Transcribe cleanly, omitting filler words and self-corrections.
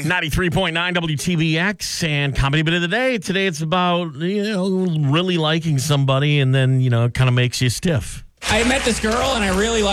93.9 WTBX and Comedy Bit of the Day. Today it's about, really liking somebody and then, it kind of makes you stiff. I met this girl and I really